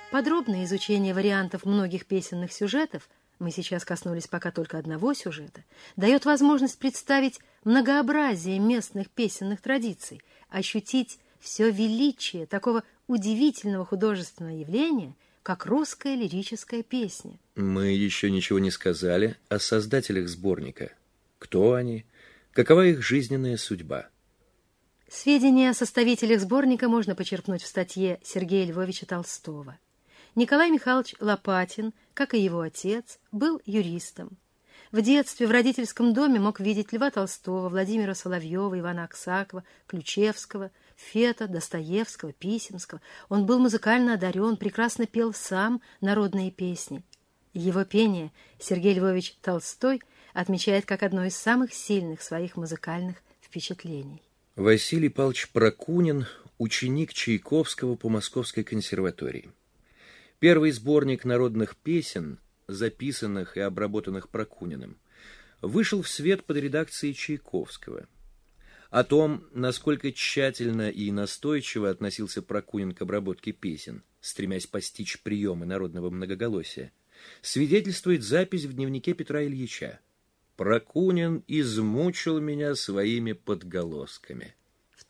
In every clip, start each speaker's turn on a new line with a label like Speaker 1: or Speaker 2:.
Speaker 1: Подробное изучение вариантов многих песенных сюжетов, мы сейчас коснулись пока только одного сюжета, дает возможность представить многообразие местных песенных традиций, ощутить все величие такого удивительного художественного явления, как русская лирическая песня.
Speaker 2: Мы еще ничего не сказали о создателях сборника. Кто они? Какова их жизненная судьба?
Speaker 1: Сведения о составителях сборника можно почерпнуть в статье Сергея Львовича Толстого. Николай Михайлович Лопатин, как и его отец, был юристом. В детстве в родительском доме мог видеть Льва Толстого, Владимира Соловьева, Ивана Аксакова, Ключевского, Фета, Достоевского, Писемского. Он был музыкально одарен, прекрасно пел сам народные песни. Его пение Сергей Львович Толстой отмечает как одно из самых сильных своих музыкальных впечатлений.
Speaker 2: Василий Павлович Прокунин – ученик Чайковского по Московской консерватории. Первый сборник народных песен, записанных и обработанных Прокуниным, вышел в свет под редакцией Чайковского. О том, насколько тщательно и настойчиво относился Прокунин к обработке песен, стремясь постичь приемы народного многоголосия, свидетельствует запись в дневнике Петра Ильича. «Прокунин измучил меня своими подголосками».
Speaker 1: В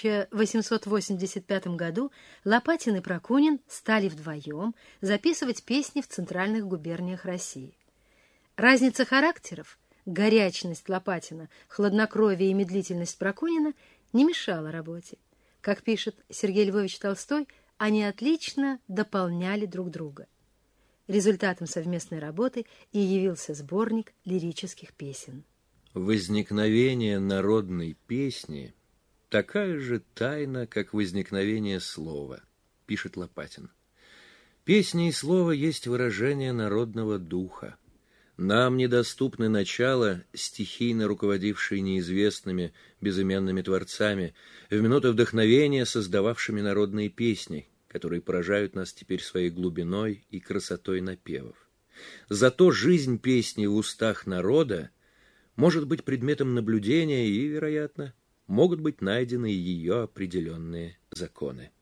Speaker 1: 1885 году Лопатин и Прокунин стали вдвоем записывать песни в центральных губерниях России. Разница характеров, горячность Лопатина, хладнокровие и медлительность Прокунина не мешала работе. Как пишет Сергей Львович Толстой, они отлично дополняли друг друга. Результатом совместной работы и явился сборник лирических песен.
Speaker 2: Возникновение народной песни такая же тайна, как возникновение слова, пишет Лопатин. Песня и слово есть выражение народного духа. Нам недоступны начала, стихийно руководившие неизвестными безымянными творцами, в минуты вдохновения создававшими народные песни, которые поражают нас теперь своей глубиной и красотой напевов. Зато жизнь песни в устах народа может быть предметом наблюдения и, вероятно, могут быть найдены ее определенные законы.